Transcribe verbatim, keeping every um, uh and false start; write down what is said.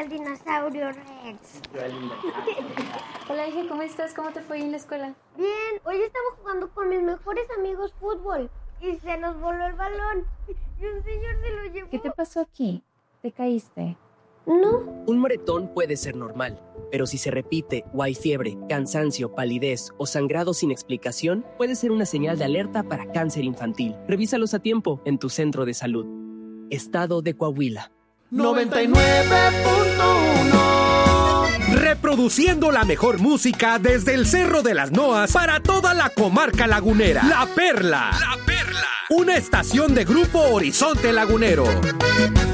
el dinosaurio Rex. Hola, hija, ¿cómo estás? ¿Cómo te fue en la escuela? Bien, hoy estaba jugando con mis mejores amigos fútbol y se nos voló el balón y un señor se lo llevó. ¿Qué te pasó aquí? ¿Te caíste? No. Un moretón puede ser normal, pero si se repite o hay fiebre, cansancio, palidez o sangrado sin explicación, puede ser una señal de alerta para cáncer infantil. Revísalos a tiempo en tu centro de salud. Estado de Coahuila. noventa y nueve punto uno. Reproduciendo la mejor música desde el Cerro de las Noas para toda la comarca lagunera. La Perla. La Perla. Una estación de Grupo Horizonte Lagunero.